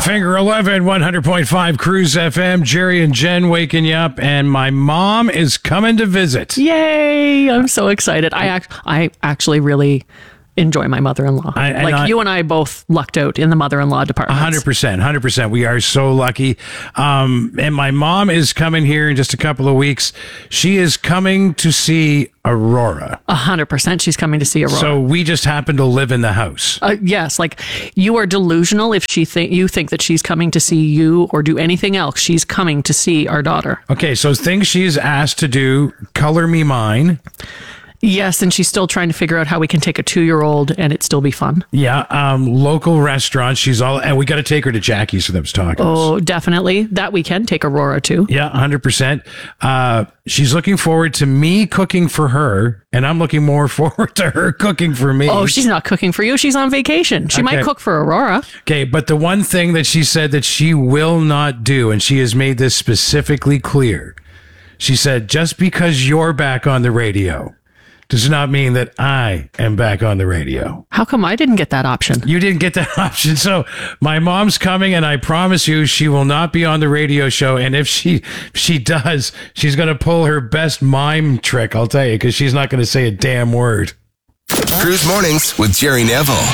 Finger 11, 100.5 Cruise FM. Jerry and Jen waking you up, and my mom is coming to visit. Yay! I'm so excited. I actually really enjoy my mother-in-law. You and I both lucked out in the mother-in-law department. 100%. We are so lucky. And my mom is coming here in just a couple of weeks. She is coming to see Aurora. 100%. She's coming to see Aurora. So we just happen to live in the house. Yes. Like, you are delusional if you think that she's coming to see you or do anything else. She's coming to see our daughter. Okay. So things she's asked to do, color me mine. Yes, and she's still trying to figure out how we can take a 2-year-old and it still be fun. Yeah, local restaurants. And we got to take her to Jackie's for those tacos. Oh, definitely. That we can take Aurora to. Yeah, 100%. She's looking forward to me cooking for her, and I'm looking more forward to her cooking for me. Oh, she's not cooking for you. She's on vacation. She might cook for Aurora. Okay, but the one thing that she said that she will not do, and she has made this specifically clear, she said, just because you're back on the radio does not mean that I am back on the radio. How come I didn't get that option? You didn't get that option. So my mom's coming, and I promise you she will not be on the radio show. And if she does, she's going to pull her best mime trick, I'll tell you, because she's not going to say a damn word. Cruise Mornings with Jerry Neville.